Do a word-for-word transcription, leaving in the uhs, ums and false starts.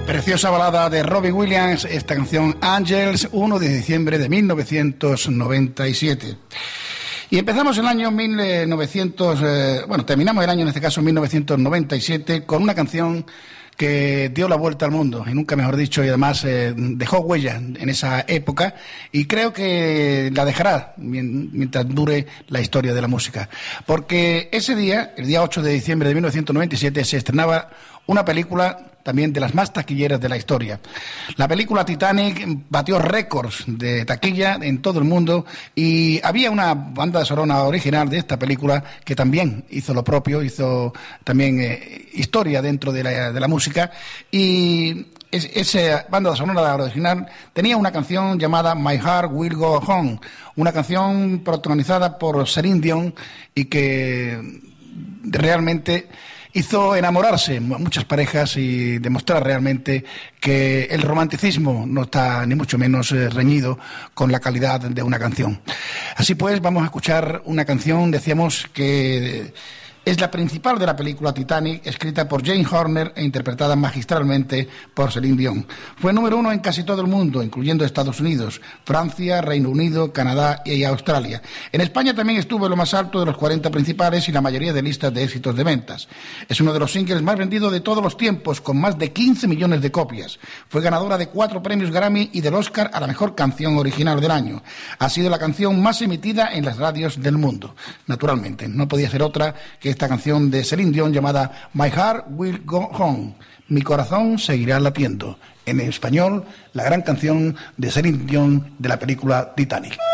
Preciosa balada de Robbie Williams, esta canción Angels, uno de diciembre de mil novecientos noventa y siete. Y empezamos el año mil novecientos, eh, bueno, terminamos el año en este caso mil novecientos noventa y siete con una canción que dio la vuelta al mundo, y nunca mejor dicho, y además eh, dejó huella en esa época, y creo que la dejará mientras dure la historia de la música. Porque ese día, el día ocho de diciembre de mil novecientos noventa y siete, se estrenaba una película también de las más taquilleras de la historia. La película Titanic batió récords de taquilla en todo el mundo, y había una banda sonora original de esta película que también hizo lo propio, hizo también eh, historia dentro de la, de la música, y es, esa banda sonora original tenía una canción llamada My Heart Will Go On, una canción protagonizada por Celine Dion, y que realmente hizo enamorarse muchas parejas y demostrar realmente que el romanticismo no está ni mucho menos eh, reñido con la calidad de una canción. Así pues, vamos a escuchar una canción, decíamos que es la principal de la película Titanic, escrita por Jane Horner e interpretada magistralmente por Celine Dion. Fue número uno en casi todo el mundo, incluyendo Estados Unidos, Francia, Reino Unido, Canadá y Australia. En España también estuvo en lo más alto de los cuarenta principales y la mayoría de listas de éxitos de ventas. Es uno de los singles más vendidos de todos los tiempos, con más de quince millones de copias. Fue ganadora de cuatro premios Grammy y del Oscar a la mejor canción original del año. Ha sido la canción más emitida en las radios del mundo. Naturalmente, no podía ser otra que esta canción de Celine Dion llamada My Heart Will Go On, mi corazón seguirá latiendo. En español, la gran canción de Celine Dion de la película Titanic.